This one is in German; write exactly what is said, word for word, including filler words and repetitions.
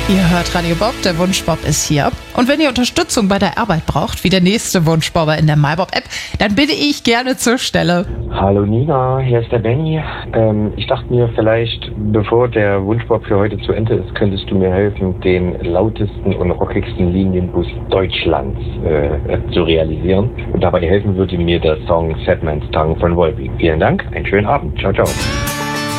Ihr hört Radio Bob, der Wunschbob ist hier. Und wenn ihr Unterstützung bei der Arbeit braucht, wie der nächste Wunschbobber in der MyBob-App, dann bin ich gerne zur Stelle. Hallo Nina, hier ist der Benny. Ähm, ich dachte mir vielleicht, bevor der Wunschbob für heute zu Ende ist, könntest du mir helfen, den lautesten und rockigsten Linienbus Deutschlands äh, zu realisieren. Und dabei helfen würde mir der Song Fat Man's Tongue von Volbeat. Vielen Dank, einen schönen Abend. Ciao, ciao.